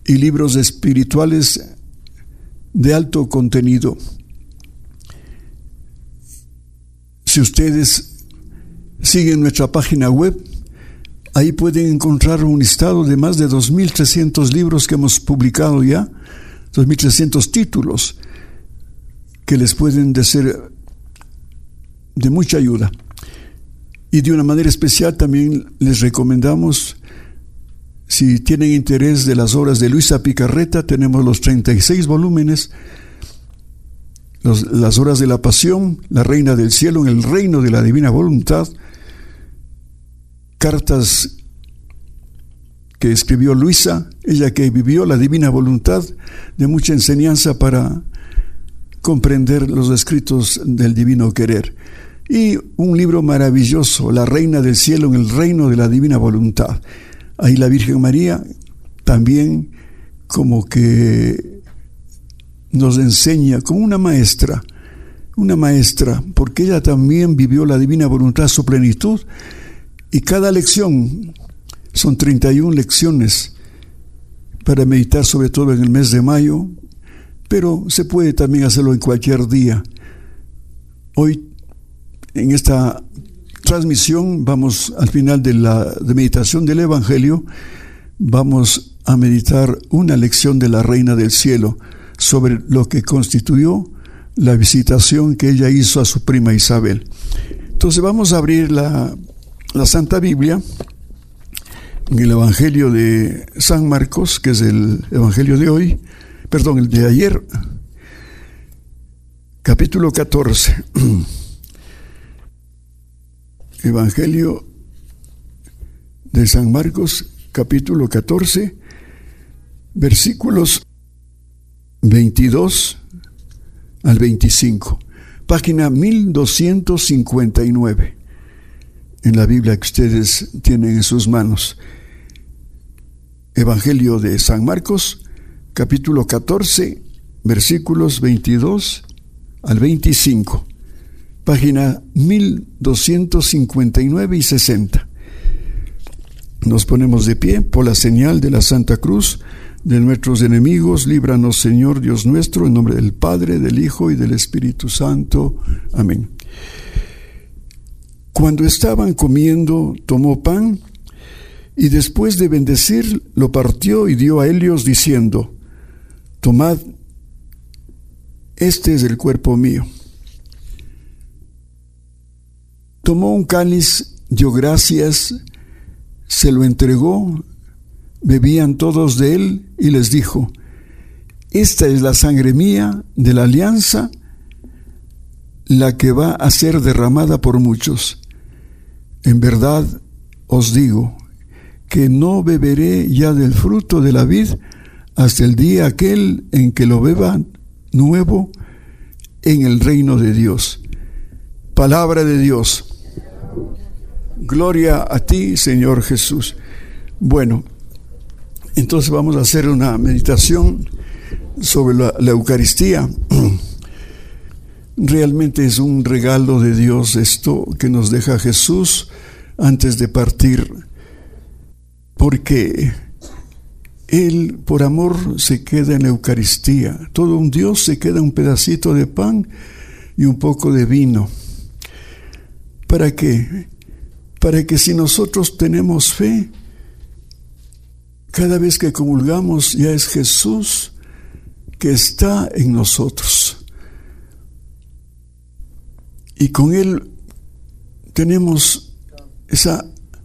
y libros espirituales de alto contenido. Si ustedes siguen nuestra página web, ahí pueden encontrar un listado de más de 2.300 libros que hemos publicado ya, 2.300 títulos que les pueden ser de mucha ayuda. Y de una manera especial también les recomendamos, si tienen interés de las obras de Luisa Picarreta, tenemos los 36 volúmenes, las horas de la pasión, la reina del cielo en el reino de la divina voluntad, cartas que escribió Luisa, ella que vivió la divina voluntad, de mucha enseñanza para comprender los escritos del divino querer. Y un libro maravilloso, La reina del cielo en el reino de la divina voluntad. Ahí la Virgen María también como que nos enseña como una maestra, porque ella también vivió la divina voluntad a su plenitud, y cada lección son 31 lecciones para meditar, sobre todo en el mes de mayo, pero se puede también hacerlo en cualquier día. Hoy, en esta transmisión, vamos al final de la meditación del Evangelio, vamos a meditar una lección de la Reina del Cielo sobre lo que constituyó la visitación que ella hizo a su prima Isabel. Entonces vamos a abrir la Santa Biblia en el Evangelio de San Marcos, que es el Evangelio de hoy, el de ayer, capítulo 14. Evangelio de San Marcos, capítulo 14, versículos 22 al 25, página 1259, en la Biblia que ustedes tienen en sus manos. Evangelio de San Marcos, capítulo 14, versículos 22 al 25. Página 1259 y 60. Nos ponemos de pie. Por la señal de la Santa Cruz de nuestros enemigos, líbranos, Señor Dios nuestro, en nombre del Padre, del Hijo y del Espíritu Santo. Amén. Cuando estaban comiendo, tomó pan y después de bendecir, lo partió y dio a ellos, diciendo: tomad, este es el cuerpo mío. Tomó un cáliz, dio gracias, se lo entregó, bebían todos de él y les dijo: esta es la sangre mía de la alianza, la que va a ser derramada por muchos. En verdad os digo que no beberé ya del fruto de la vid hasta el día aquel en que lo beba nuevo en el reino de Dios. Palabra de Dios. Gloria a ti, Señor Jesús. Bueno, entonces vamos a hacer una meditación sobre la Eucaristía. Realmente es un regalo de Dios esto que nos deja Jesús antes de partir, porque Él por amor se queda en la Eucaristía. Todo un Dios se queda un pedacito de pan y un poco de vino. ¿Para qué? Para que si nosotros tenemos fe, cada vez que comulgamos ya es Jesús que está en nosotros. Y con Él tenemos esa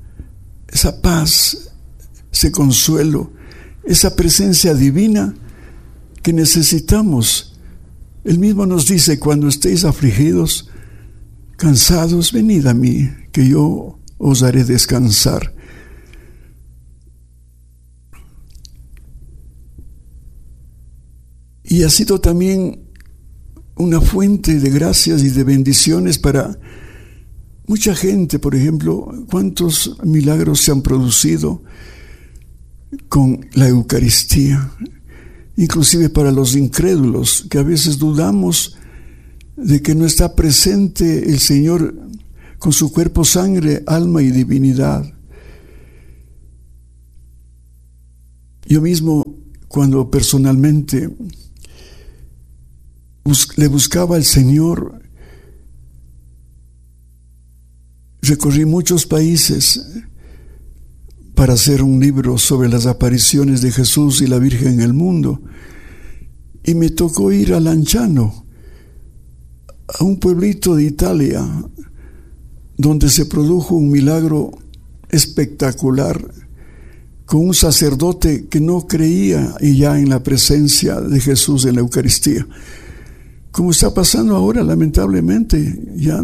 paz, ese consuelo, esa presencia divina que necesitamos. Él mismo nos dice: cuando estéis afligidos, cansados, venid a mí, que yo os haré descansar. Y ha sido también una fuente de gracias y de bendiciones para mucha gente. Por ejemplo, cuántos milagros se han producido con la Eucaristía, inclusive para los incrédulos, que a veces dudamos de que no está presente el Señor con su cuerpo, sangre, alma y divinidad. Yo mismo, cuando personalmente le buscaba al Señor, recorrí muchos países para hacer un libro sobre las apariciones de Jesús y la Virgen en el mundo. Y me tocó ir a Lanciano, a un pueblito de Italia, donde se produjo un milagro espectacular con un sacerdote que no creía ya en la presencia de Jesús en la Eucaristía. Como está pasando ahora, lamentablemente, ya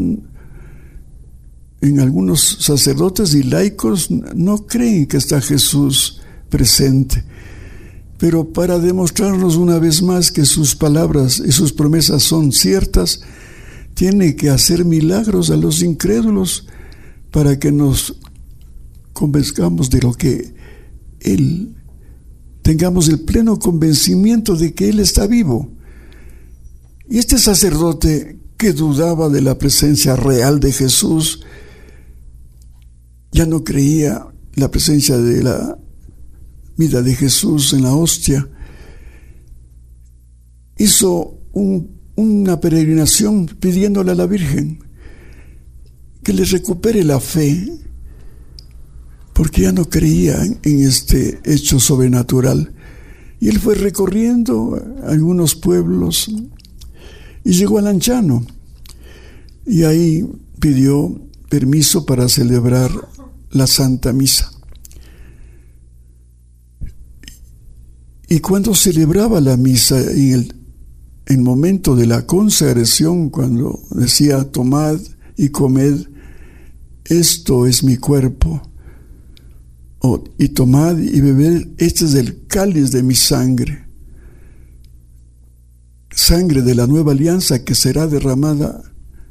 en algunos sacerdotes y laicos no creen que está Jesús presente. Pero para demostrarnos una vez más que sus palabras y sus promesas son ciertas, tiene que hacer milagros a los incrédulos para que nos convenzcamos de lo que Él, tengamos el pleno convencimiento de que Él está vivo. Y este sacerdote que dudaba de la presencia real de Jesús, ya no creía la presencia de la vida de Jesús en la hostia, hizo una peregrinación pidiéndole a la Virgen que le recupere la fe, porque ya no creía en este hecho sobrenatural. Y él fue recorriendo algunos pueblos y llegó a Lanciano, y ahí pidió permiso para celebrar la Santa Misa. Y cuando celebraba la misa, en el momento de la consagración, cuando decía: tomad y comed, esto es mi cuerpo, y tomad y bebed, este es el cáliz de mi sangre, sangre de la nueva alianza que será derramada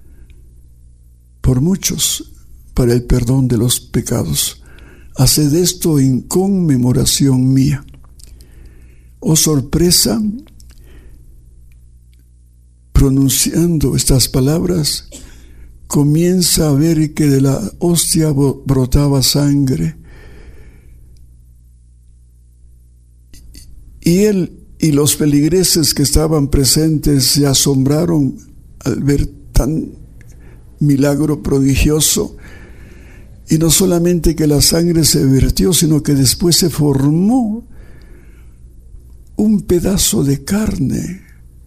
por muchos para el perdón de los pecados. Haced esto en conmemoración mía. Oh sorpresa, pronunciando estas palabras, comienza a ver que de la hostia brotaba sangre. Y él y los feligreses que estaban presentes se asombraron al ver tan milagro prodigioso. Y no solamente que la sangre se vertió, sino que después se formó un pedazo de carne.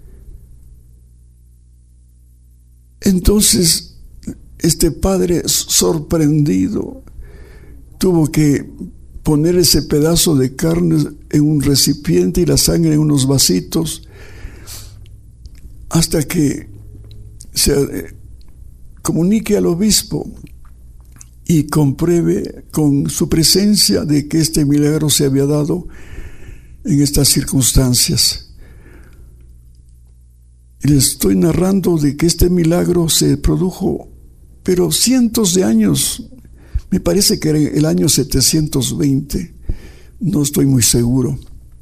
Entonces, este padre, sorprendido, tuvo que poner ese pedazo de carne en un recipiente y la sangre en unos vasitos, hasta que se comunique al obispo y compruebe con su presencia de que este milagro se había dado en estas circunstancias. Y les estoy narrando de que este milagro se produjo, pero cientos de años, me parece que era el año 720, no estoy muy seguro,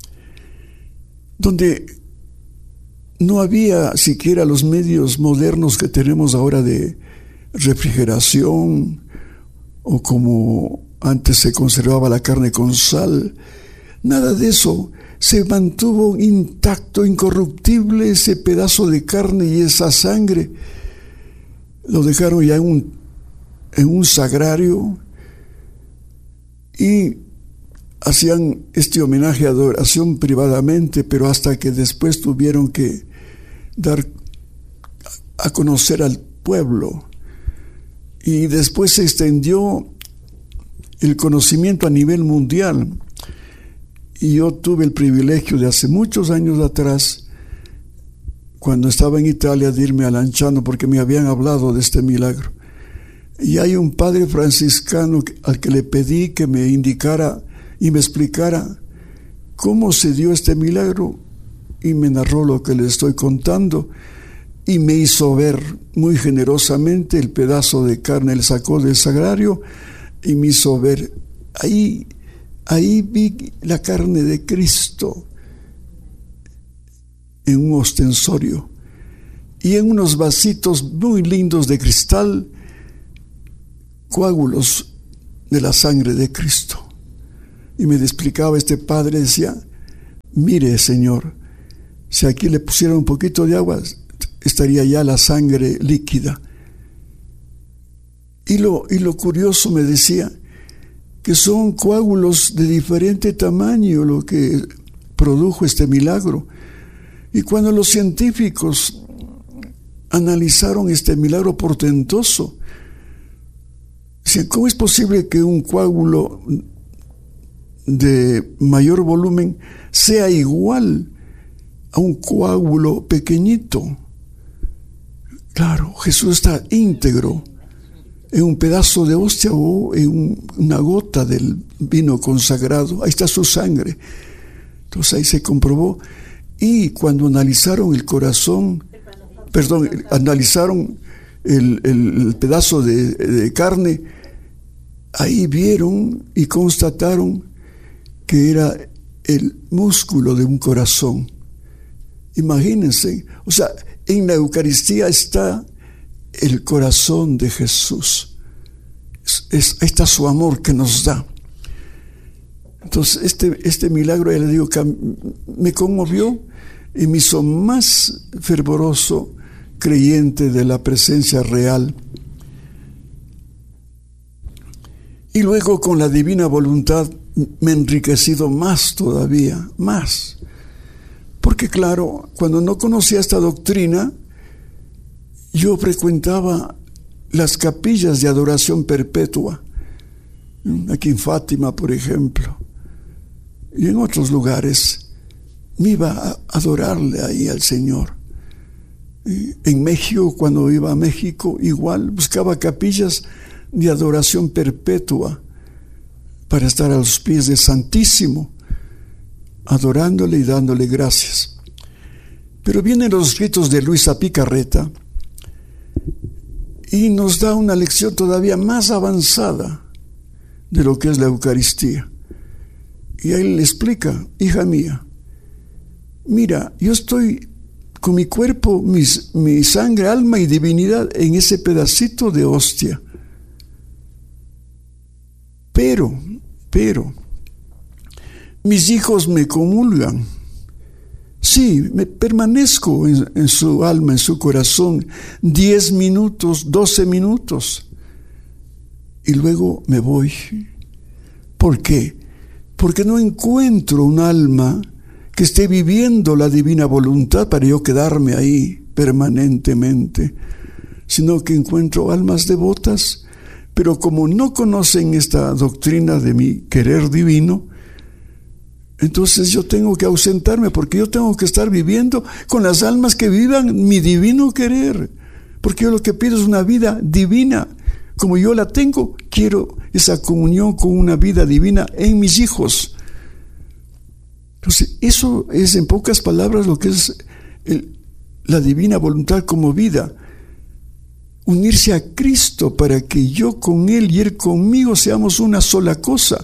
donde no había siquiera los medios modernos que tenemos ahora de refrigeración, o como antes se conservaba la carne con sal. Nada de eso. Se mantuvo intacto, incorruptible ese pedazo de carne y esa sangre. Lo dejaron ya en un sagrario y hacían este homenaje, adoración privadamente, pero hasta que después tuvieron que dar a conocer al pueblo. Y después se extendió el conocimiento a nivel mundial. Y yo tuve el privilegio de hace muchos años atrás, cuando estaba en Italia, de irme a Lanciano porque me habían hablado de este milagro. Y hay un padre franciscano al que le pedí que me indicara y me explicara cómo se dio este milagro, y me narró lo que le estoy contando, y me hizo ver muy generosamente el pedazo de carne. Él sacó del sagrario y me hizo ver. Ahí vi la carne de Cristo en un ostensorio y en unos vasitos muy lindos de cristal, coágulos de la sangre de Cristo. Y me explicaba este padre, decía: mire, Señor, si aquí le pusiera un poquito de agua, estaría ya la sangre líquida. Y lo curioso, me decía, que son coágulos de diferente tamaño lo que produjo este milagro. Y cuando los científicos analizaron este milagro portentoso, ¿cómo es posible que un coágulo de mayor volumen sea igual a un coágulo pequeñito? Claro, Jesús está íntegro en un pedazo de hostia o en una gota del vino consagrado. Ahí está su sangre. Entonces ahí se comprobó. Y cuando analizaron el corazón, analizaron el pedazo de carne, ahí vieron y constataron que era el músculo de un corazón. Imagínense, o sea, en la Eucaristía está el corazón de Jesús. Ahí está su amor que nos da. Entonces este milagro, ya le digo, que me conmovió y me hizo más fervoroso creyente de la presencia real. Y luego con la divina voluntad me he enriquecido más todavía, más. Porque claro, cuando no conocía esta doctrina, yo frecuentaba las capillas de adoración perpetua, aquí en Fátima, por ejemplo, y en otros lugares. Me iba a adorarle ahí al Señor. En México, cuando iba a México, igual buscaba capillas de adoración perpetua para estar a los pies del Santísimo, adorándole y dándole gracias. Pero vienen los escritos de Luisa Picarreta y nos da una lección todavía más avanzada de lo que es la Eucaristía. Y ahí le explica: hija mía, mira, yo estoy con mi cuerpo, mi sangre, alma y divinidad en ese pedacito de hostia. Pero, mis hijos me comulgan. Sí, me permanezco en su alma, en su corazón, 10 minutos, 12 minutos. Y luego me voy. ¿Por qué? Porque no encuentro un alma que esté viviendo la divina voluntad para yo quedarme ahí permanentemente, sino que encuentro almas devotas, pero como no conocen esta doctrina de mi querer divino, entonces yo tengo que ausentarme, porque yo tengo que estar viviendo con las almas que vivan mi divino querer, porque yo lo que pido es una vida divina. Como yo la tengo, quiero esa comunión con una vida divina en mis hijos. Entonces, eso es en pocas palabras lo que es la divina voluntad como vida. Unirse a Cristo para que yo con Él y Él conmigo seamos una sola cosa.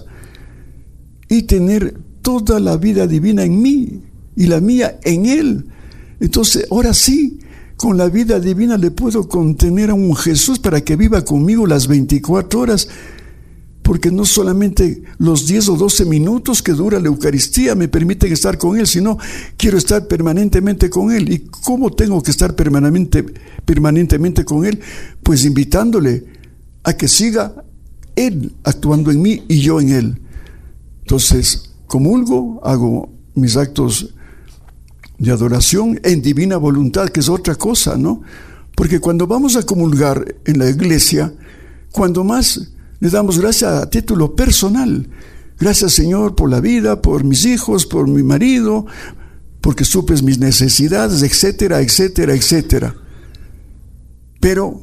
Y tener toda la vida divina en mí y la mía en Él. Entonces, ahora sí, con la vida divina le puedo contener a un Jesús para que viva conmigo las 24 horas. Porque no solamente los 10 o 12 minutos que dura la Eucaristía me permiten estar con Él, sino quiero estar permanentemente con Él. ¿Y cómo tengo que estar permanentemente con Él? Pues invitándole a que siga Él actuando en mí y yo en Él. Entonces, comulgo, hago mis actos de adoración en divina voluntad, que es otra cosa, ¿no? Porque cuando vamos a comulgar en la iglesia, cuando más le damos gracias a título personal. Gracias, Señor, por la vida, por mis hijos, por mi marido, porque suples mis necesidades, etcétera, etcétera, etcétera. Pero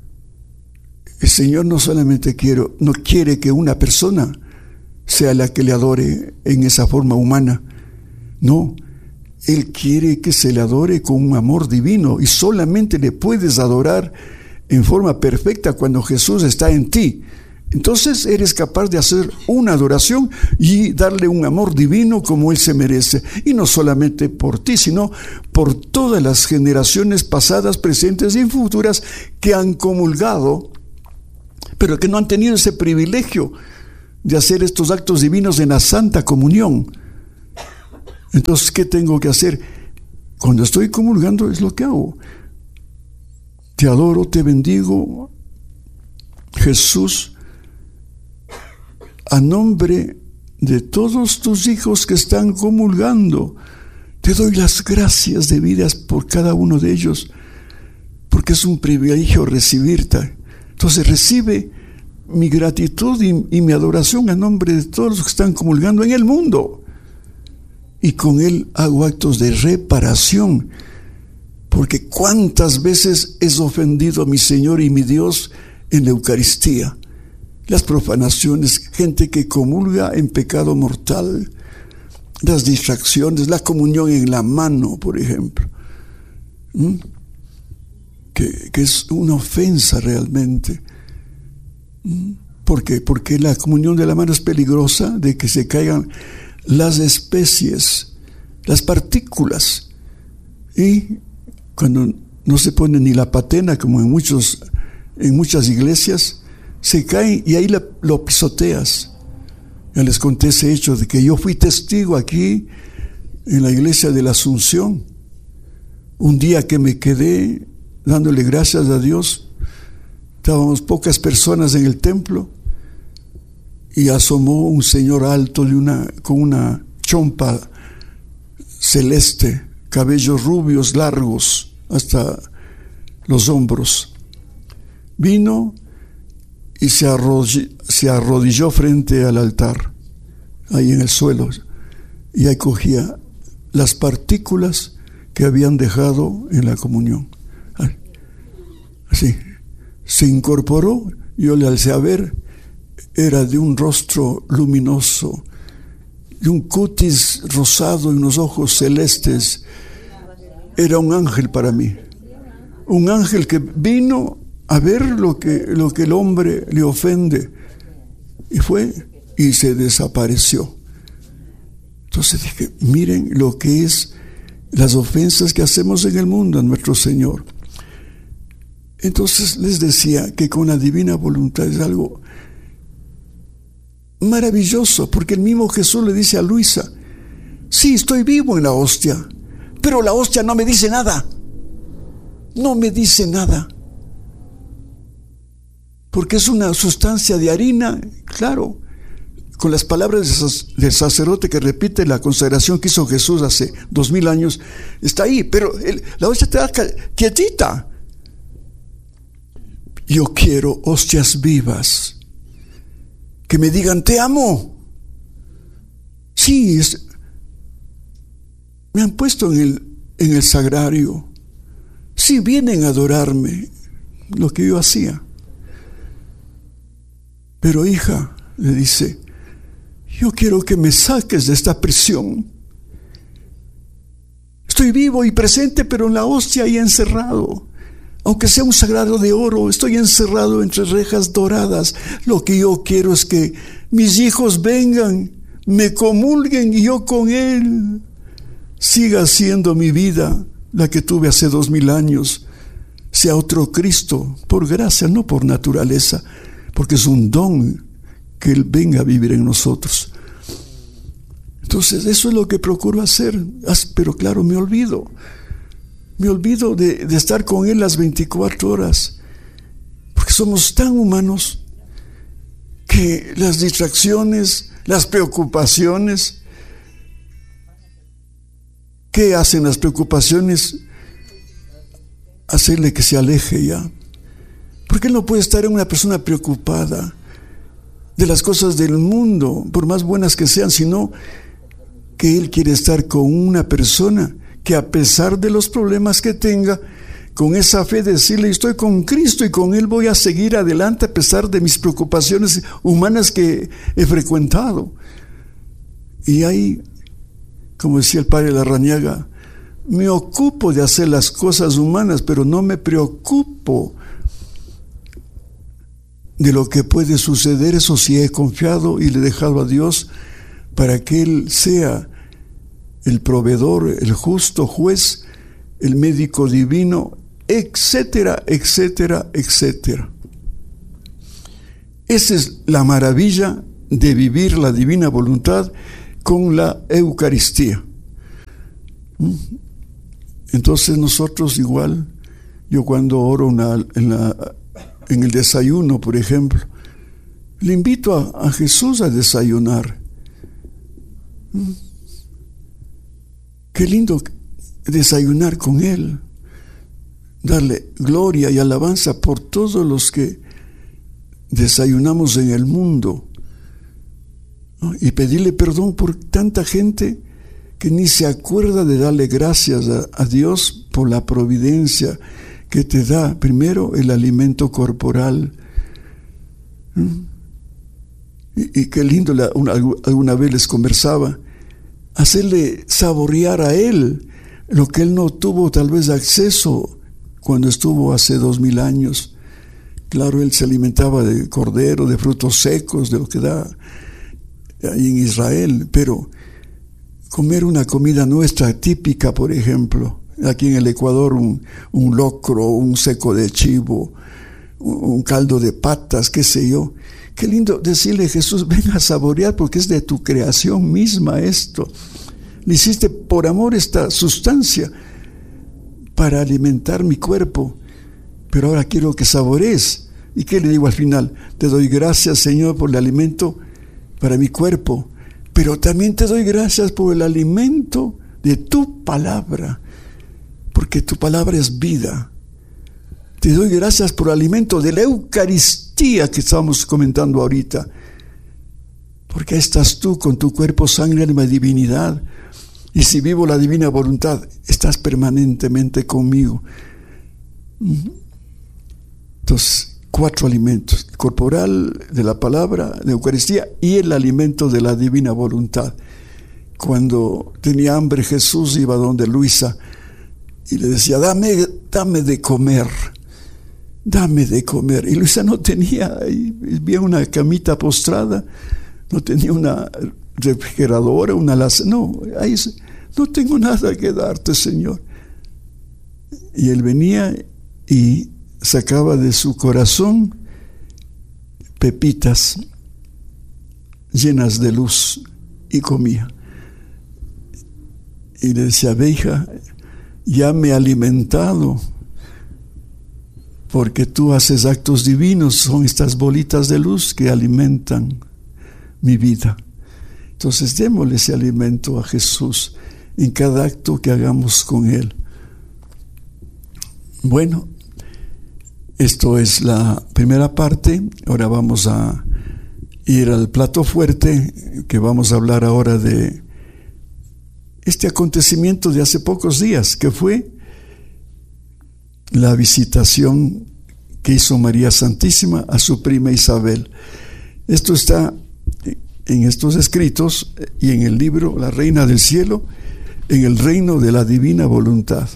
el Señor no solamente no quiere que una persona sea la que le adore en esa forma humana. No, Él quiere que se le adore con un amor divino, y solamente le puedes adorar en forma perfecta cuando Jesús está en ti. Entonces eres capaz de hacer una adoración y darle un amor divino como Él se merece. Y no solamente por ti, sino por todas las generaciones pasadas, presentes y futuras que han comulgado, pero que no han tenido ese privilegio de hacer estos actos divinos en la Santa Comunión. Entonces, ¿qué tengo que hacer? Cuando estoy comulgando es lo que hago. Te adoro, te bendigo, Jesús, a nombre de todos tus hijos que están comulgando. Te doy las gracias debidas por cada uno de ellos, porque es un privilegio recibirte. Entonces recibe mi gratitud y mi adoración a nombre de todos los que están comulgando en el mundo. Y con él hago actos de reparación, porque cuántas veces he ofendido a mi Señor y mi Dios en la Eucaristía. Las profanaciones, gente que comulga en pecado mortal, las distracciones, la comunión en la mano, por ejemplo, que es una ofensa realmente. ¿Por qué? Porque la comunión de la mano es peligrosa de que se caigan las especies, las partículas, y cuando no se pone ni la patena, como en muchas iglesias, se caen y ahí lo pisoteas. Ya les conté ese hecho de que yo fui testigo aquí en la iglesia de la Asunción, un día que me quedé dándole gracias a Dios. Estábamos pocas personas en el templo y asomó un señor alto con una chompa celeste, cabellos rubios largos hasta los hombros. Vino y se arrodilló frente al altar, ahí en el suelo, y ahí cogía las partículas que habían dejado en la comunión. Así, se incorporó, yo le alcé a ver, era de un rostro luminoso, de un cutis rosado y unos ojos celestes. Era un ángel para mí, un ángel que vino a ver lo que el hombre le ofende, y fue y se desapareció. Entonces dije, miren lo que es las ofensas que hacemos en el mundo a nuestro Señor. Entonces les decía que con la divina voluntad es algo maravilloso, porque el mismo Jesús le dice a Luisa, sí, estoy vivo en la hostia, pero la hostia no me dice nada, no me dice nada, porque es una sustancia de harina, claro, con las palabras del sacerdote que repite la consagración que hizo Jesús hace 2000 años, está ahí, pero la hostia te da quietita. Yo quiero hostias vivas que me digan, te amo. Sí, me han puesto en el sagrario. Sí, vienen a adorarme, lo que yo hacía. Pero hija, le dice, yo quiero que me saques de esta prisión. Estoy vivo y presente, pero en la hostia ahí encerrado. Aunque sea un sagrario de oro, estoy encerrado entre rejas doradas. Lo que yo quiero es que mis hijos vengan, me comulguen y yo con él siga siendo mi vida, la que tuve hace 2000 años, sea otro Cristo, por gracia, no por naturaleza, porque es un don que él venga a vivir en nosotros. Entonces eso es lo que procuro hacer, pero claro, me olvido de estar con él las 24 horas, porque somos tan humanos que las distracciones, las preocupaciones, ¿qué hacen las preocupaciones? Hacerle que se aleje ya, porque él no puede estar en una persona preocupada de las cosas del mundo, por más buenas que sean, sino que él quiere estar con una persona que a pesar de los problemas que tenga, con esa fe decirle, estoy con Cristo y con él voy a seguir adelante a pesar de mis preocupaciones humanas que he frecuentado. Y ahí, como decía el padre Larrañaga, me ocupo de hacer las cosas humanas, pero no me preocupo de lo que puede suceder. Eso sí, he confiado y le he dejado a Dios para que él sea el proveedor, el justo juez, el médico divino, etcétera, etcétera, etcétera. Esa es la maravilla de vivir la divina voluntad con la Eucaristía. Entonces nosotros igual, yo cuando oro en el desayuno, por ejemplo, le invito a Jesús a desayunar. Qué lindo desayunar con Él, darle gloria y alabanza por todos los que desayunamos en el mundo, ¿no? Y pedirle perdón por tanta gente que ni se acuerda de darle gracias a Dios por la providencia que te da primero el alimento corporal. Y qué lindo, alguna vez les conversaba, hacerle saborear a Él lo que Él no tuvo tal vez acceso cuando estuvo hace 2000 años. Claro, Él se alimentaba de cordero, de frutos secos, de lo que da ahí en Israel, pero comer una comida nuestra típica, por ejemplo, aquí en el Ecuador, un locro, un seco de chivo, un caldo de patas, qué sé yo. Qué lindo decirle a Jesús, ven a saborear porque es de tu creación misma esto. Le hiciste por amor esta sustancia para alimentar mi cuerpo, pero ahora quiero que saborees. ¿Y qué le digo al final? Te doy gracias, Señor, por el alimento para mi cuerpo, pero también te doy gracias por el alimento de tu palabra, porque tu palabra es vida. Te doy gracias por el alimento de la Eucaristía que estamos comentando ahorita, porque ahí estás tú con tu cuerpo, sangre, alma y divinidad. Y si vivo la divina voluntad, estás permanentemente conmigo. Entonces, 4 alimentos: el corporal, de la palabra, de Eucaristía, y el alimento de la divina voluntad. Cuando tenía hambre, Jesús iba donde Luisa y le decía, dame de comer. Dame de comer. Y Luisa no tenía, había una camita postrada, no tenía una refrigeradora, una alacena, no tengo nada que darte, Señor. Y él venía y sacaba de su corazón pepitas llenas de luz y comía. Y le decía, ve, hija, ya me he alimentado, porque tú haces actos divinos, son estas bolitas de luz que alimentan mi vida. Entonces démosle ese alimento a Jesús en cada acto que hagamos con Él. Bueno, esto es la primera parte. Ahora vamos a ir al plato fuerte, que vamos a hablar ahora de este acontecimiento de hace pocos días, que fue la visitación que hizo María Santísima a su prima Isabel. Esto está en estos escritos y en el libro La Reina del Cielo, en el reino de la divina voluntad.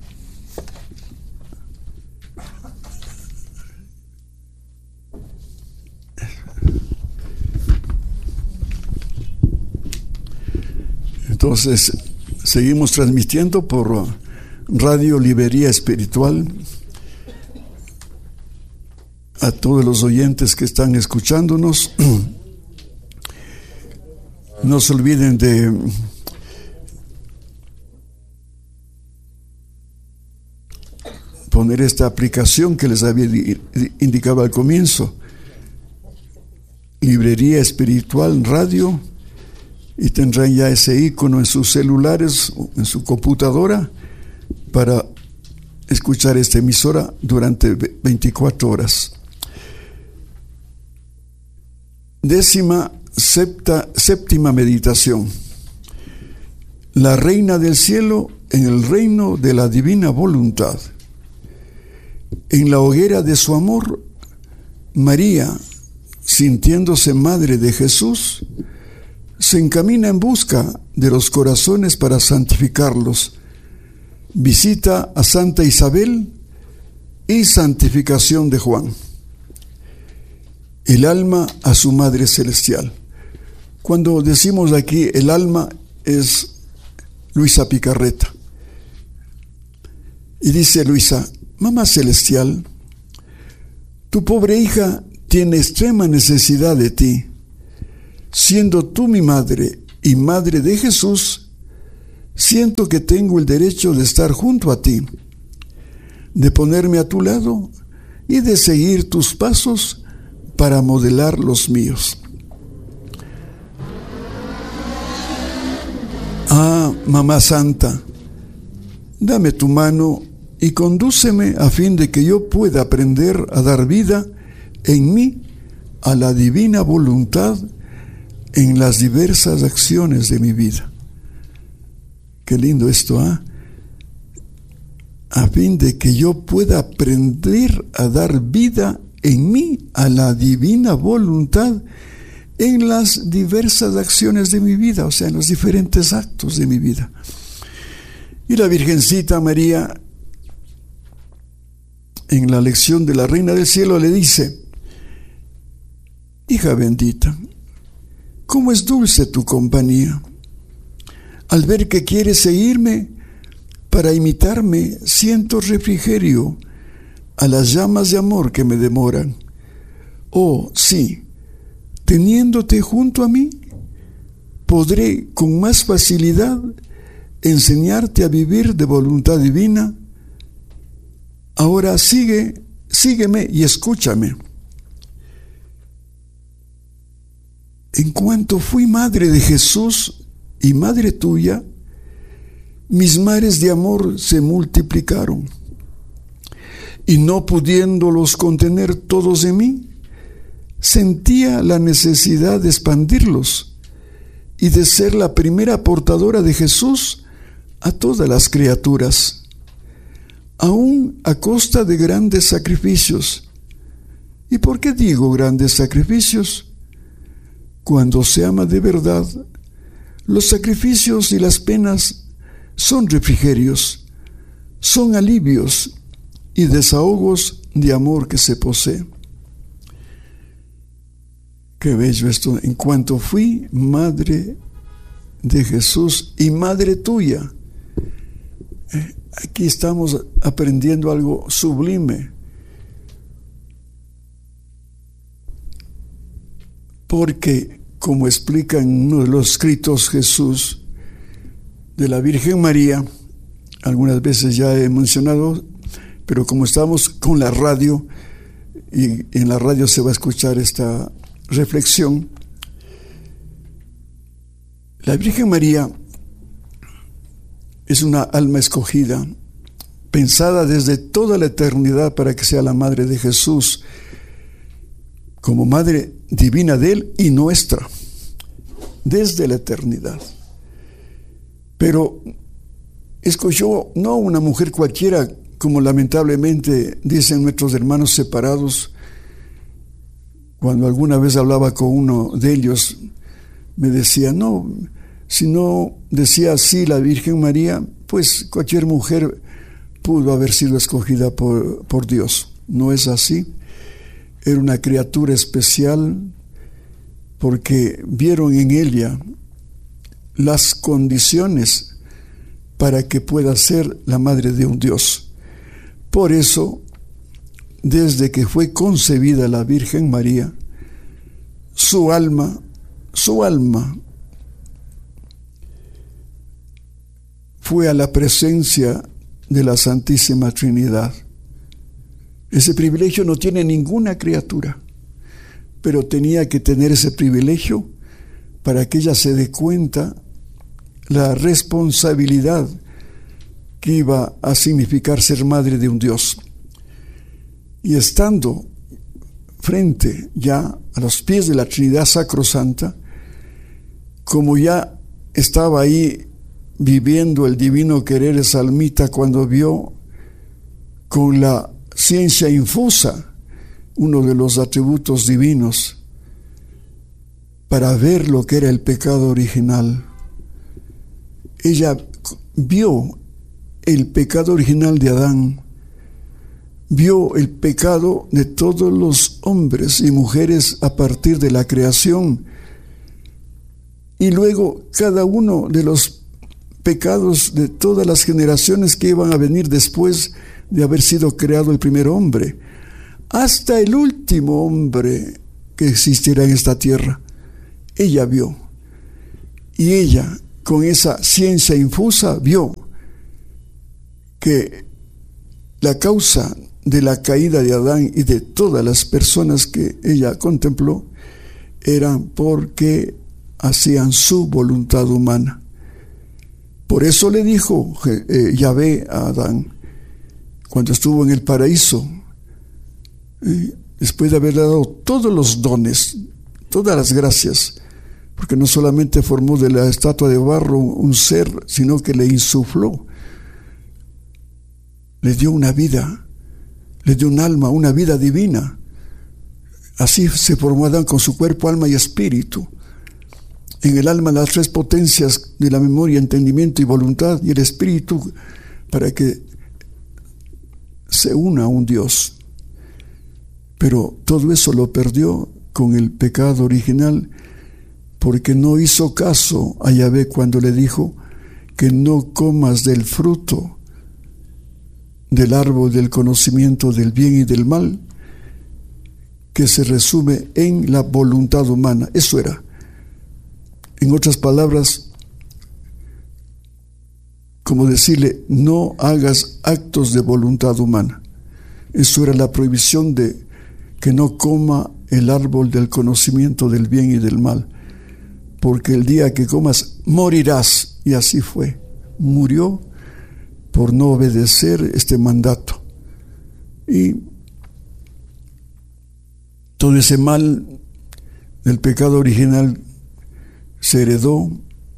Entonces, seguimos transmitiendo por Radio Librería Espiritual a todos los oyentes que están escuchándonos. No se olviden de poner esta aplicación que les había indicado al comienzo, Librería Espiritual Radio, y tendrán ya ese icono en sus celulares, en su computadora, para escuchar esta emisora durante 24 horas. 17ª meditación. La Reina del Cielo en el reino de la divina voluntad. En la hoguera de su amor, María, sintiéndose madre de Jesús, se encamina en busca de los corazones para santificarlos. Visita a Santa Isabel y santificación de Juan. El alma a su Madre Celestial. Cuando decimos aquí el alma, es Luisa Picarreta. Y dice Luisa, Mamá Celestial, tu pobre hija tiene extrema necesidad de ti. Siendo tú mi madre y madre de Jesús, Siento que tengo el derecho de estar junto a ti, de ponerme a tu lado y de seguir tus pasos para modelar los míos. Ah, Mamá Santa, dame tu mano y condúceme a fin de que yo pueda aprender a dar vida en mí a la divina voluntad en las diversas acciones de mi vida. Qué lindo esto, ¿ah? A fin de que yo pueda aprender a dar vida en mí a la divina voluntad en las diversas acciones de mi vida, o sea, en los diferentes actos de mi vida. Y la Virgencita María, en la lección de la Reina del Cielo, le dice: hija bendita, cómo es dulce tu compañía. Al ver que quieres seguirme para imitarme, siento refrigerio a las llamas de amor que me demoran. Oh, sí, teniéndote junto a mí, podré con más facilidad enseñarte a vivir de voluntad divina. Ahora sígueme y escúchame. En cuanto fui madre de Jesús y madre tuya, mis mares de amor se multiplicaron, y no pudiéndolos contener todos en mí, sentía la necesidad de expandirlos y de ser la primera portadora de Jesús a todas las criaturas, aún a costa de grandes sacrificios. ¿Y por qué digo grandes sacrificios? Cuando se ama de verdad, los sacrificios y las penas son refrigerios, son alivios y desahogos de amor que se posee. Qué bello esto. En cuanto fui madre de Jesús y madre tuya. Aquí estamos aprendiendo algo sublime. Porque, como explica en uno de los escritos Jesús de la Virgen María, algunas veces ya he mencionado, pero como estamos con la radio, y en la radio se va a escuchar esta reflexión, la Virgen María es una alma escogida, pensada desde toda la eternidad para que sea la madre de Jesús, como madre divina de Él y nuestra, desde la eternidad. Pero escogió no una mujer cualquiera, como lamentablemente dicen nuestros hermanos separados. Cuando alguna vez hablaba con uno de ellos, me decía: no, si no decía así la Virgen María, pues cualquier mujer pudo haber sido escogida por Dios. No es así. Era una criatura especial porque vieron en ella las condiciones para que pueda ser la madre de un Dios. Por eso, desde que fue concebida la Virgen María, su alma fue a la presencia de la Santísima Trinidad. Ese privilegio no tiene ninguna criatura, pero tenía que tener ese privilegio para que ella se dé cuenta la responsabilidad que iba a significar ser madre de un Dios. Y estando frente ya a los pies de la Trinidad Sacrosanta, como ya estaba ahí viviendo el divino querer esa almita cuando vio con la ciencia infusa uno de los atributos divinos para ver lo que era el pecado original. Ella vio el pecado original de Adán, vio el pecado de todos los hombres y mujeres a partir de la creación, y luego cada uno de los pecados de todas las generaciones que iban a venir después de haber sido creado el primer hombre, hasta el último hombre que existirá en esta tierra. Ella vio, y ella, con esa ciencia infusa, vio que la causa de la caída de Adán y de todas las personas que ella contempló eran porque hacían su voluntad humana. Por eso le dijo Yahvé a Adán, cuando estuvo en el paraíso, después de haberle dado todos los dones, todas las gracias, porque no solamente formó de la estatua de barro un ser, sino que le insufló, le dio una vida, le dio un alma, una vida divina. Así se formó Adán con su cuerpo, alma y espíritu. En el alma las tres potencias de la memoria, entendimiento y voluntad, y el espíritu para que se una a un Dios. Pero todo eso lo perdió con el pecado original, porque no hizo caso a Yahvé cuando le dijo que no comas del fruto del árbol del conocimiento del bien y del mal, que se resume en la voluntad humana. Eso era. En otras palabras, como decirle, no hagas actos de voluntad humana. Eso era la prohibición de que no coma el árbol del conocimiento del bien y del mal, porque el día que comas morirás. Y así fue. Murió por no obedecer este mandato. Y todo ese mal del pecado original se heredó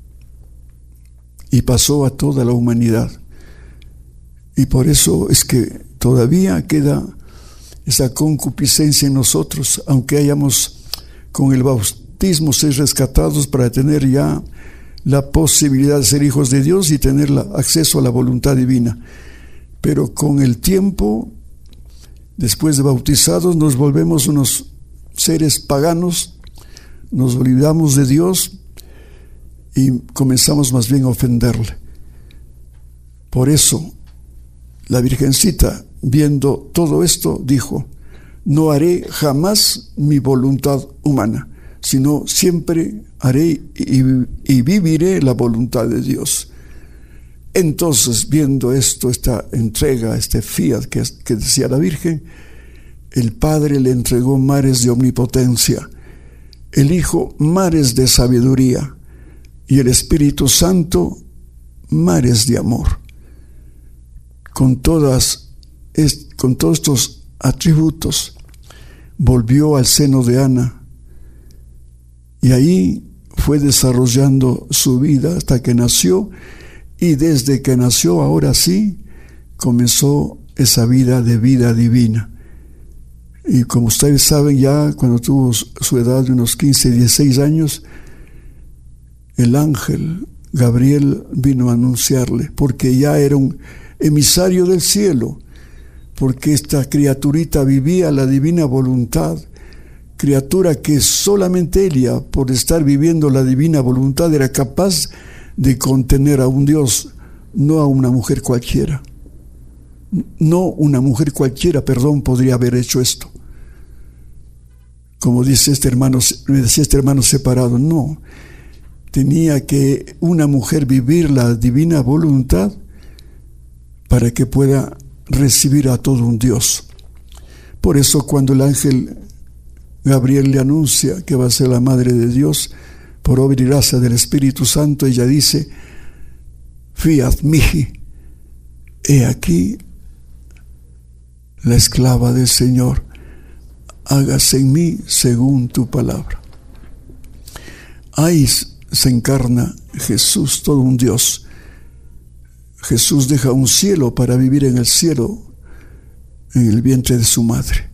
y pasó a toda la humanidad. Y por eso es que todavía queda esa concupiscencia en nosotros, aunque hayamos con el bautismo ser rescatados para tener ya la posibilidad de ser hijos de Dios y tener acceso a la voluntad divina. Pero con el tiempo, después de bautizados, nos volvemos unos seres paganos, nos olvidamos de Dios y comenzamos más bien a ofenderle. Por eso, la Virgencita, viendo todo esto, dijo: no haré jamás mi voluntad humana, sino siempre haré y viviré la voluntad de Dios. Entonces, viendo esto, esta entrega, este fiat que decía la Virgen, el Padre le entregó mares de omnipotencia, el Hijo mares de sabiduría y el Espíritu Santo mares de amor. Con todos estos atributos volvió al seno de Ana y ahí fue desarrollando su vida hasta que nació, y desde que nació, ahora sí, comenzó esa vida de vida divina. Y como ustedes saben, ya cuando tuvo su edad de unos 15, 16 años, el ángel Gabriel vino a anunciarle, porque ya era un emisario del cielo, porque esta criaturita vivía la divina voluntad, criatura que solamente ella, por estar viviendo la divina voluntad, era capaz de contener a un Dios, no a una mujer cualquiera. No una mujer cualquiera, podría haber hecho esto. Como dice me decía este hermano separado, no. Tenía que una mujer vivir la divina voluntad para que pueda recibir a todo un Dios. Por eso cuando el ángel Gabriel le anuncia que va a ser la madre de Dios por obra y gracia del Espíritu Santo, ella dice: fiat mihi, he aquí la esclava del Señor, hágase en mí según tu palabra. Ahí se encarna Jesús, todo un Dios. Jesús deja un cielo para vivir en el cielo, en el vientre de su madre.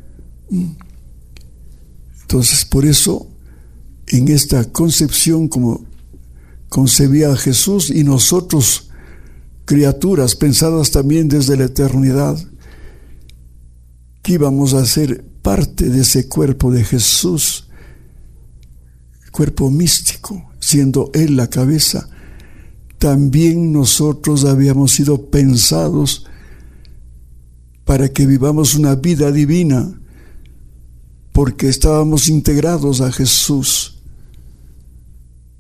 Entonces, por eso, en esta concepción, como concebía a Jesús, y nosotros, criaturas pensadas también desde la eternidad, que íbamos a ser parte de ese cuerpo de Jesús, cuerpo místico, siendo Él la cabeza, también nosotros habíamos sido pensados para que vivamos una vida divina, porque estábamos integrados a Jesús.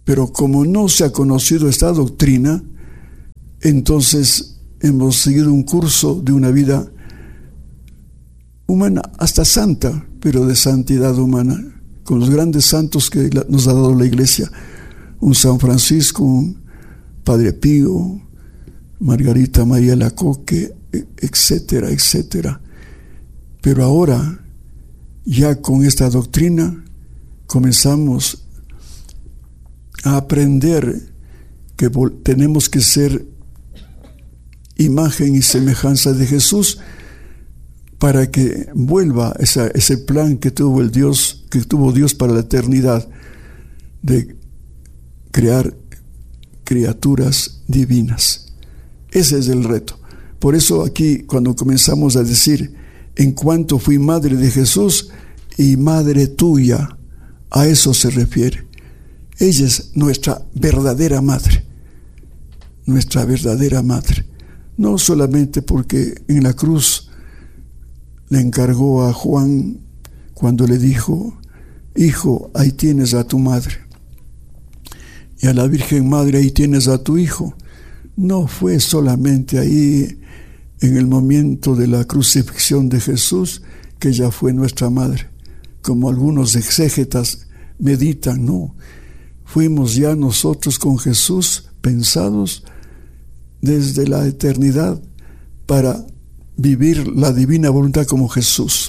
Pero como no se ha conocido esta doctrina, entonces hemos seguido un curso de una vida humana, hasta santa, pero de santidad humana, con los grandes santos que nos ha dado la Iglesia, un San Francisco, un Padre Pío, Margarita María Lacoque, etcétera, etcétera. Pero ahora, ya con esta doctrina, comenzamos a aprender que tenemos que ser imagen y semejanza de Jesús para que vuelva ese plan que tuvo Dios para la eternidad, de crear criaturas divinas. Ese es el reto. Por eso aquí, cuando comenzamos a decir, en cuanto fui madre de Jesús y madre tuya, a eso se refiere. Ella es nuestra verdadera madre. Nuestra verdadera madre. No solamente porque en la cruz le encargó a Juan cuando le dijo: hijo, ahí tienes a tu madre. Y a la Virgen Madre, ahí tienes a tu hijo. No fue solamente ahí, en el momento de la crucifixión de Jesús, que ella fue nuestra madre, como algunos exégetas meditan. No, fuimos ya nosotros con Jesús pensados desde la eternidad para vivir la divina voluntad como Jesús.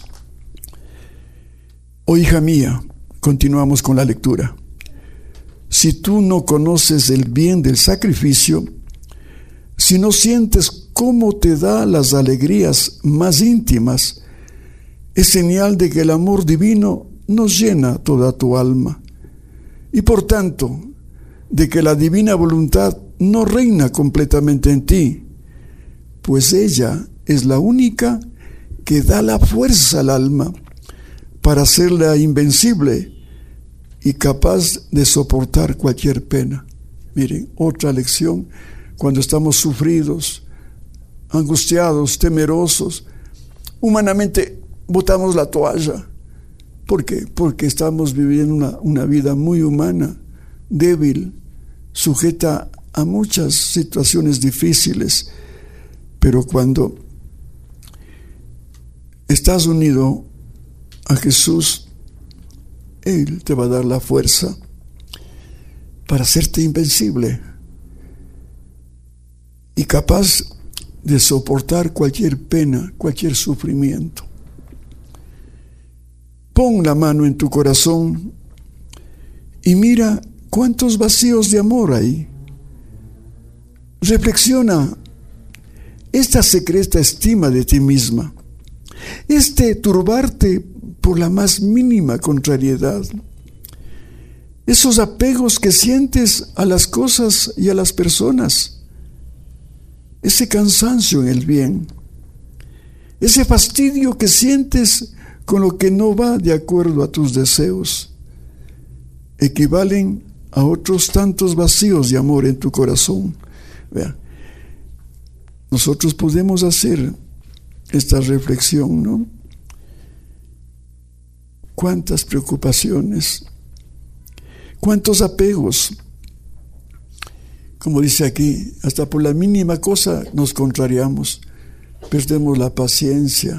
Oh hija mía, continuamos con la lectura. Si tú no conoces el bien del sacrificio, si no sientes cómo te da las alegrías más íntimas, es señal de que el amor divino nos llena toda tu alma, y por tanto, de que la divina voluntad no reina completamente en ti, pues ella es la única que da la fuerza al alma para hacerla invencible y capaz de soportar cualquier pena. Miren, otra lección: cuando estamos sufridos, angustiados, temerosos, humanamente botamos la toalla. ¿Por qué? Porque estamos viviendo una vida muy humana, débil, sujeta a muchas situaciones difíciles. Pero cuando estás unido a Jesús, Él te va a dar la fuerza para hacerte invencible y capaz de soportar cualquier pena, cualquier sufrimiento. Pon la mano en tu corazón y mira cuántos vacíos de amor hay. Reflexiona esta secreta estima de ti misma, turbarte por la más mínima contrariedad, esos apegos que sientes a las cosas y a las personas, ese cansancio en el bien, ese fastidio que sientes con lo que no va de acuerdo a tus deseos, equivalen a otros tantos vacíos de amor en tu corazón. Vea, nosotros podemos hacer esta reflexión, ¿no? Cuántas preocupaciones, cuántos apegos. Como dice aquí, hasta por la mínima cosa nos contrariamos, perdemos la paciencia.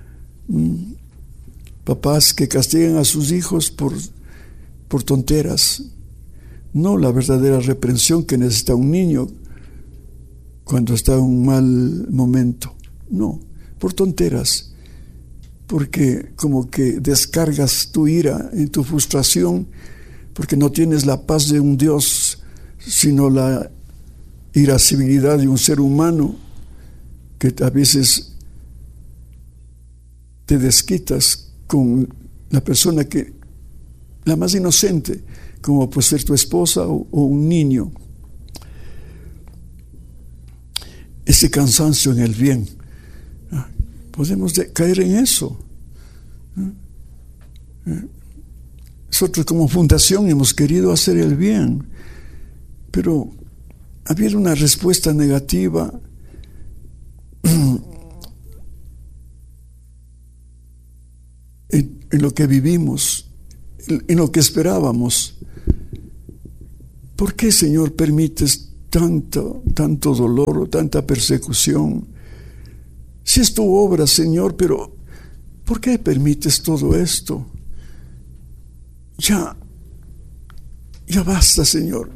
Papás que castigan a sus hijos por tonteras, no la verdadera reprensión que necesita un niño cuando está en un mal momento, no, por tonteras, porque como que descargas tu ira en tu frustración, porque no tienes la paz de un Dios, sino la irascibilidad de un ser humano, que a veces te desquitas con la persona que, la más inocente, como puede ser tu esposa o un niño. Ese cansancio en el bien, podemos caer en eso. Nosotros como fundación hemos querido hacer el bien, pero ha habido una respuesta negativa en lo que vivimos, en lo que esperábamos. ¿Por qué, Señor, permites tanto dolor o tanta persecución? Si es tu obra, Señor, pero ¿por qué permites todo esto? Ya basta, Señor.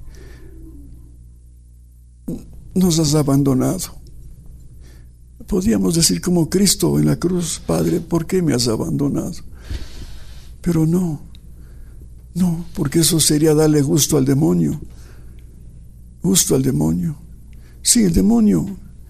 Nos has abandonado. Podríamos decir como Cristo en la cruz: Padre, ¿por qué me has abandonado? Pero no, porque eso sería darle gusto al demonio. Gusto al demonio. Sí, el demonio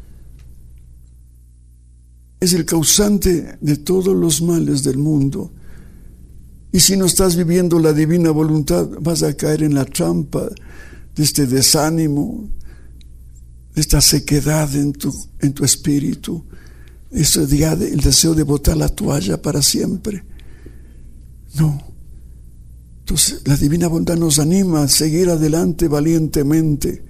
es el causante de todos los males del mundo. Y si no estás viviendo la divina voluntad, vas a caer en la trampa de este desánimo, de esta sequedad en tu espíritu, el deseo de botar la toalla para siempre. No. Entonces, la divina voluntad nos anima a seguir adelante valientemente.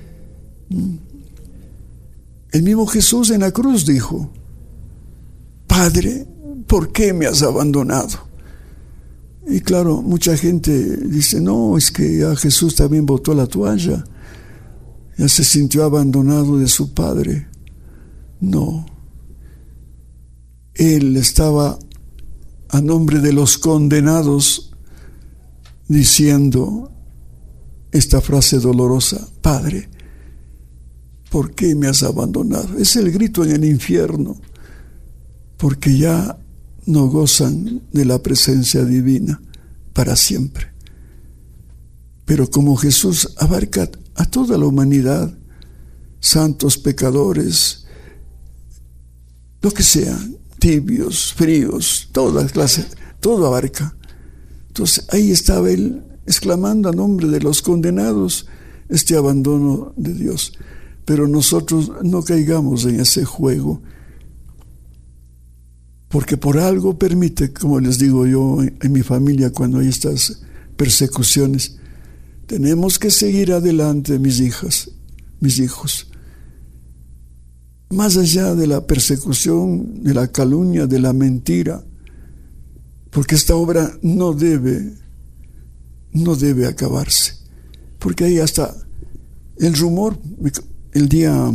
El mismo Jesús en la cruz dijo: Padre, ¿por qué me has abandonado? Y claro, mucha gente dice: no, es que ya Jesús también botó la toalla, ya se sintió abandonado de su Padre. No, Él estaba a nombre de los condenados diciendo esta frase dolorosa: Padre, ¿por qué me has abandonado? Es el grito en el infierno, porque ya no gozan de la presencia divina para siempre. Pero como Jesús abarca a toda la humanidad, santos, pecadores, lo que sean, tibios, fríos, toda clase, todo abarca. Entonces ahí estaba Él exclamando a nombre de los condenados este abandono de Dios. Pero nosotros no caigamos en ese juego, porque por algo permite, como les digo yo en mi familia cuando hay estas persecuciones, tenemos que seguir adelante, mis hijas, mis hijos. Más allá de la persecución, de la calumnia, de la mentira, porque esta obra no debe acabarse, porque ahí hasta el rumor. El día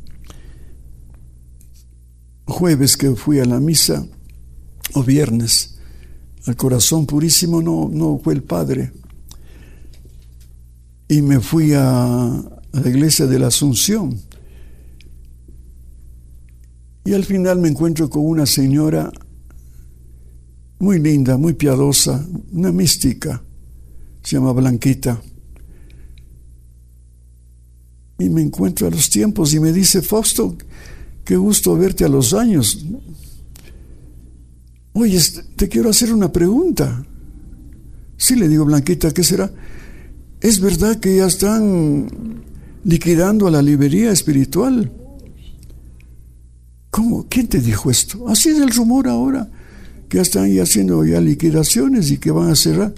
jueves que fui a la misa, o viernes, al Corazón Purísimo, no fue el padre, y me fui a la iglesia de la Asunción, y al final me encuentro con una señora muy linda, muy piadosa, una mística, se llama Blanquita, y me encuentro a los tiempos y me dice: Fausto, qué gusto verte a los años. Oye, te quiero hacer una pregunta. Sí, le digo: Blanquita, ¿qué será? ¿Es verdad que ya están liquidando a la librería espiritual? ¿Cómo? ¿Quién te dijo esto? Así es el rumor ahora, que ya están haciendo ya liquidaciones y que van a cerrar.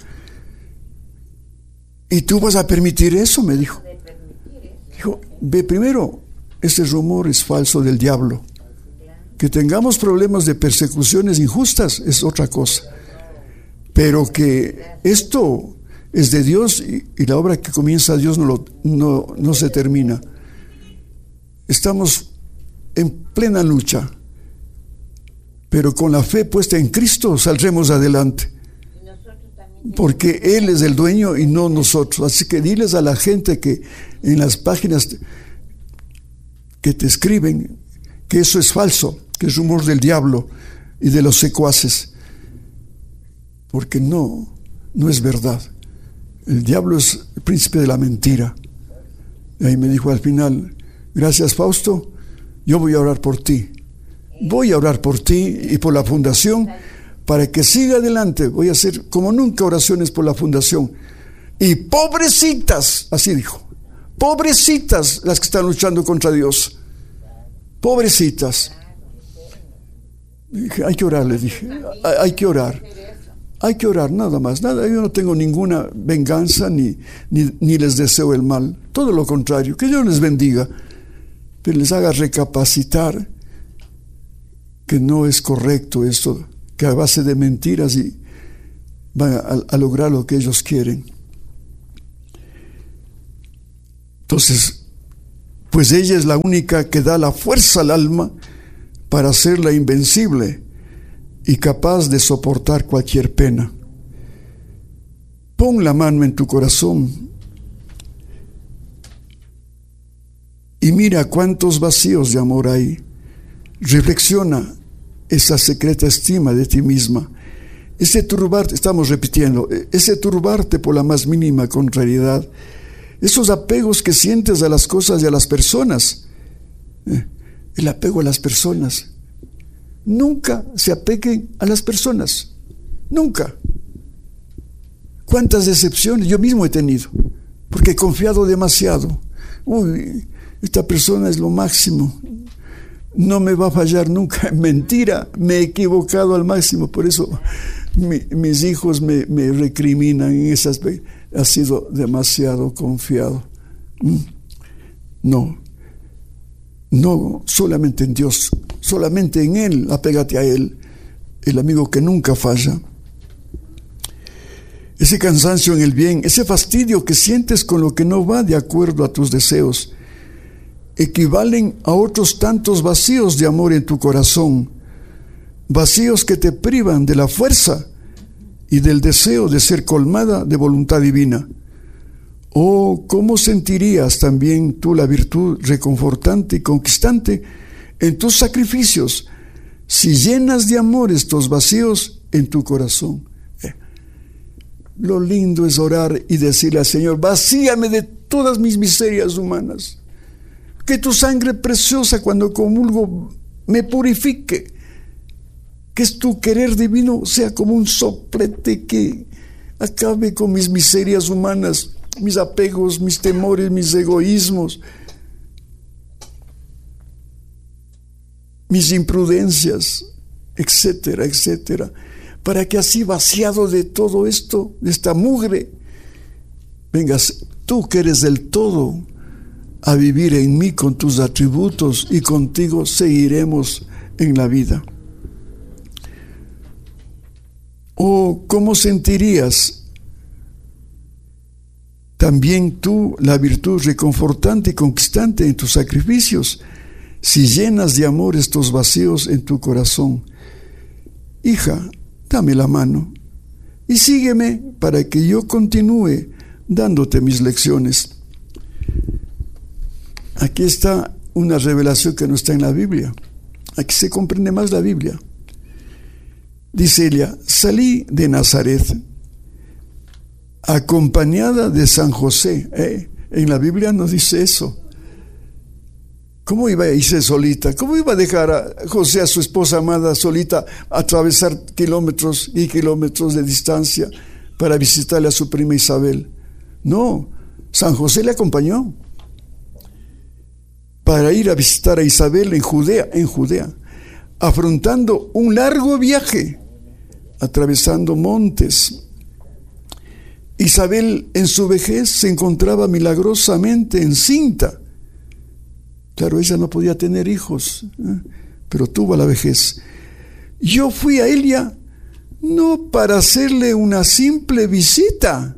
¿Y tú vas a permitir eso?, me dijo. Dijo: ve, primero, este rumor es falso, del diablo. Que tengamos problemas de persecuciones injustas es otra cosa, pero que esto es de Dios y la obra que comienza Dios no se termina. Estamos en plena lucha, pero con la fe puesta en Cristo saldremos adelante, porque Él es el dueño y no nosotros. Así que diles a la gente que en las páginas que te escriben que eso es falso, que es rumor del diablo y de los secuaces, porque no es verdad. El diablo es el príncipe de la mentira. Y ahí me dijo al final: gracias, Fausto, yo voy a orar por ti. Voy a orar por ti y por la fundación para que siga adelante. Voy a hacer como nunca oraciones por la fundación. Y pobrecitas, así dijo, pobrecitas las que están luchando contra Dios. Pobrecitas. Dije: hay que orar, les dije, hay que orar. Hay que orar, nada más, nada. Yo no tengo ninguna venganza ni les deseo el mal. Todo lo contrario, que Dios les bendiga, pero les haga recapacitar que no es correcto esto, que a base de mentiras y van a lograr lo que ellos quieren. Entonces, pues ella es la única que da la fuerza al alma para hacerla invencible y capaz de soportar cualquier pena. Pon la mano en tu corazón y mira cuántos vacíos de amor hay. Reflexiona esa secreta estima de ti misma. Ese turbarte, estamos repitiendo, ese turbarte por la más mínima contrariedad, esos apegos que sientes a las cosas y a las personas. El apego a las personas. Nunca se apeguen a las personas. Nunca. ¿Cuántas decepciones yo mismo he tenido? Porque he confiado demasiado. Uy, esta persona es lo máximo. No me va a fallar nunca. Mentira, me he equivocado al máximo. Por eso mis hijos me recriminan en ese aspecto. Ha sido demasiado confiado. No, solamente en Dios, solamente en Él, apégate a Él, el amigo que nunca falla. Ese cansancio en el bien, ese fastidio que sientes con lo que no va de acuerdo a tus deseos, equivalen a otros tantos vacíos de amor en tu corazón, vacíos que te privan de la fuerza y del deseo de ser colmada de voluntad divina. Oh, ¿cómo sentirías también tú la virtud reconfortante y conquistante en tus sacrificios si llenas de amor estos vacíos en tu corazón? Lo lindo es orar y decirle al Señor: vacíame de todas mis miserias humanas, que tu sangre preciosa cuando comulgo me purifique, que tu querer divino sea como un soplete que acabe con mis miserias humanas, mis apegos, mis temores, mis egoísmos, mis imprudencias, etcétera, etcétera, para que así, vaciado de todo esto, de esta mugre, vengas tú, que eres del todo, a vivir en mí con tus atributos, y contigo seguiremos en la vida. Oh, ¿cómo sentirías también tú la virtud reconfortante y conquistante en tus sacrificios si llenas de amor estos vacíos en tu corazón? Hija, dame la mano y sígueme para que yo continúe dándote mis lecciones. Aquí está una revelación que no está en la Biblia. Aquí se comprende más la Biblia. Dice ella: salí de Nazaret acompañada de San José. En la Biblia no dice eso. ¿Cómo iba a irse solita? ¿Cómo iba a dejar a José, a su esposa amada, solita, atravesar kilómetros y kilómetros de distancia para visitarle a su prima Isabel? No, San José le acompañó para ir a visitar a Isabel en Judea, afrontando un largo viaje, atravesando montes. Isabel en su vejez se encontraba milagrosamente encinta. Claro, ella no podía tener hijos, pero tuvo la vejez. Yo fui a ella no para hacerle una simple visita,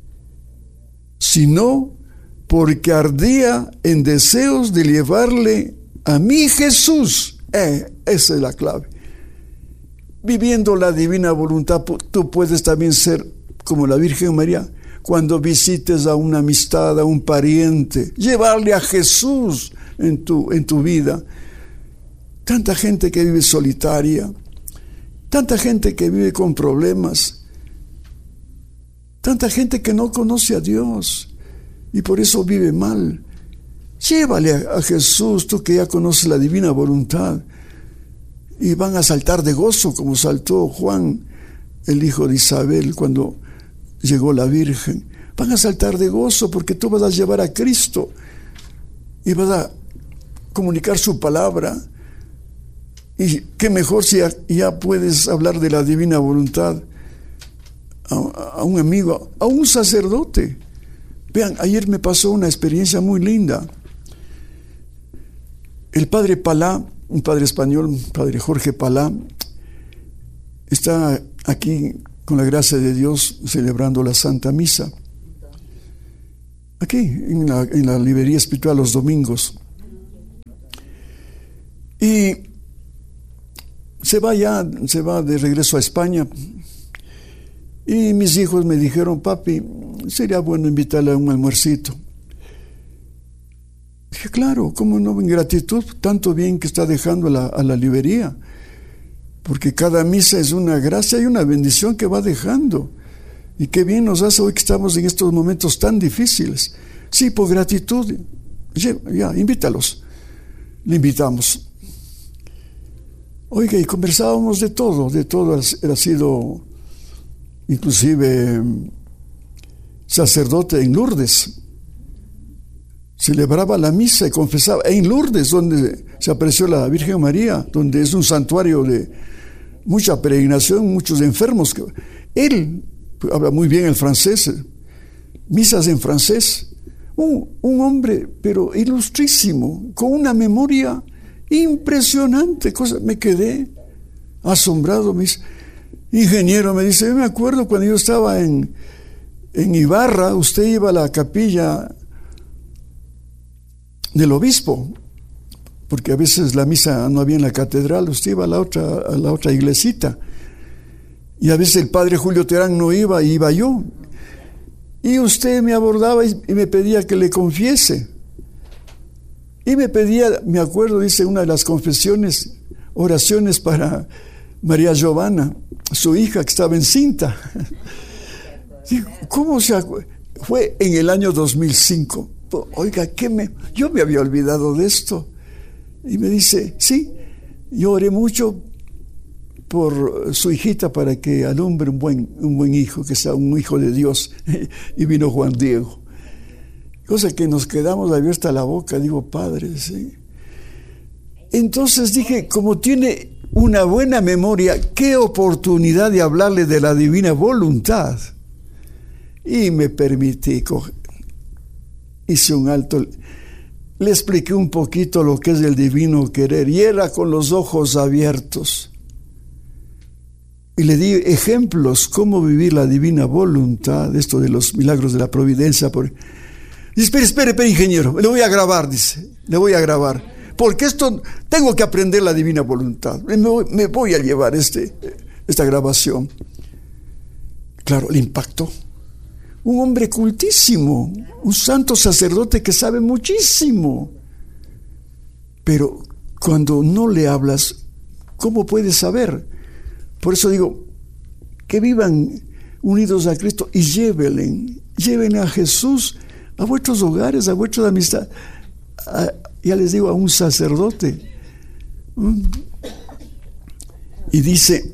sino porque ardía en deseos de llevarle a mi Jesús. Esa es la clave. Viviendo la divina voluntad, tú puedes también ser como la Virgen María. Cuando visites a una amistad, a un pariente, llevarle a Jesús en tu vida. Tanta gente que vive solitaria, tanta gente que vive con problemas, tanta gente que no conoce a Dios y por eso vive mal. Llévale a Jesús, tú que ya conoces la divina voluntad, y van a saltar de gozo como saltó Juan, el hijo de Isabel, cuando llegó la Virgen. Van a saltar de gozo porque tú vas a llevar a Cristo y vas a comunicar su palabra. Y qué mejor si ya puedes hablar de la divina voluntad a un amigo, a un sacerdote. Vean, ayer me pasó una experiencia muy linda. El padre Palá, un padre español, padre Jorge Palá, está aquí con la gracia de Dios celebrando la Santa Misa. aquí, en la librería espiritual los domingos. Y se va de regreso a España. Y mis hijos me dijeron, papi, sería bueno invitarle a un almuercito. Dije, claro, cómo no, en gratitud, tanto bien que está dejando a la librería. Porque cada misa es una gracia y una bendición que va dejando. Y qué bien nos hace hoy que estamos en estos momentos tan difíciles. Sí, por gratitud, ya, invítalos. Le invitamos. Oiga, y conversábamos de todo. Ha sido inclusive sacerdote en Lourdes. Celebraba la misa y confesaba en Lourdes, donde se apareció la Virgen María, donde es un santuario de mucha peregrinación, muchos enfermos. Él habla muy bien el francés, misas en francés. Un hombre, pero ilustrísimo, con una memoria impresionante. Me quedé asombrado. Ingeniero, me dice, yo me acuerdo cuando yo estaba en Ibarra, usted iba a la capilla del obispo, porque a veces la misa no había en la catedral, usted iba a la otra iglesita, y a veces el padre Julio Terán no iba, iba yo, y usted me abordaba y me pedía que le confiese, y me pedía, me acuerdo, dice una de las confesiones, oraciones para María Giovanna, su hija que estaba encinta. ¿Cómo se acuerda? Fue en el año 2005. Oiga, yo me había olvidado de esto. Y me dice, sí, yo oré mucho por su hijita para que alumbre un buen hijo, que sea un hijo de Dios. Y vino Juan Diego. Cosa que nos quedamos abierta la boca, digo, padre, sí. Entonces dije, como tiene una buena memoria, qué oportunidad de hablarle de la divina voluntad. Y me permití, hice un alto, le expliqué un poquito lo que es el divino querer, y era con los ojos abiertos. Y le di ejemplos, cómo vivir la divina voluntad, esto de los milagros de la providencia. Dice, espere, ingeniero, le voy a grabar, dice, le voy a grabar. Porque esto, tengo que aprender la divina voluntad. Me voy a llevar esta grabación. Claro, le impactó. Un hombre cultísimo, un santo sacerdote que sabe muchísimo. Pero cuando no le hablas, ¿cómo puede saber? Por eso digo, que vivan unidos a Cristo y llévenle a Jesús a vuestros hogares, a vuestra amistad. Ya les digo, a un sacerdote. Y dice,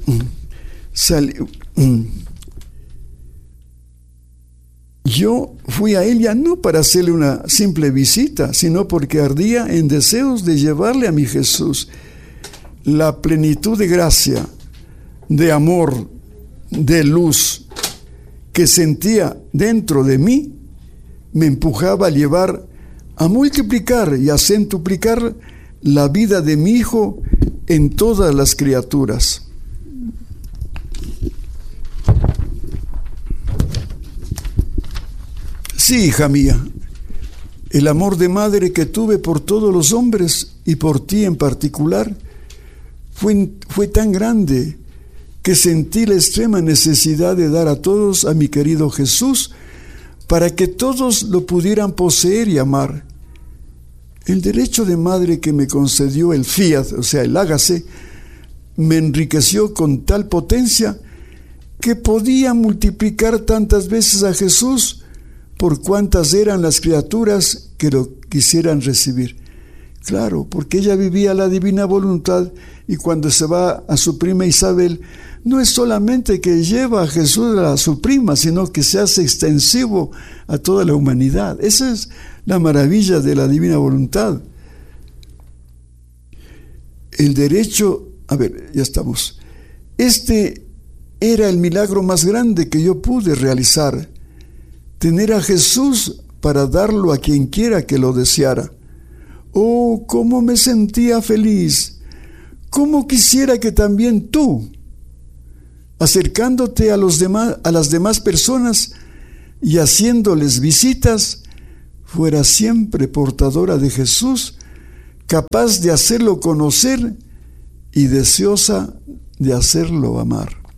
yo fui a ella no para hacerle una simple visita, sino porque ardía en deseos de llevarle a mi Jesús la plenitud de gracia, de amor, de luz que sentía dentro de mí, me empujaba a llevar, a multiplicar y a centuplicar la vida de mi Hijo en todas las criaturas. Sí, hija mía, el amor de madre que tuve por todos los hombres y por ti en particular fue tan grande que sentí la extrema necesidad de dar a todos a mi querido Jesús para que todos lo pudieran poseer y amar. El derecho de madre que me concedió el fiat, o sea, el hágase, me enriqueció con tal potencia que podía multiplicar tantas veces a Jesús por cuantas eran las criaturas que lo quisieran recibir. Claro, porque ella vivía la divina voluntad, y cuando se va a su prima Isabel, no es solamente que lleva a Jesús a su prima, sino que se hace extensivo a toda la humanidad. Esa es la maravilla de la divina voluntad. El derecho, ya estamos. Este era el milagro más grande que yo pude realizar, tener a Jesús para darlo a quien quiera que lo deseara. Oh, cómo me sentía feliz, cómo quisiera que también tú, acercándote a las demás personas y haciéndoles visitas, fuera siempre portadora de Jesús, capaz de hacerlo conocer y deseosa de hacerlo amar.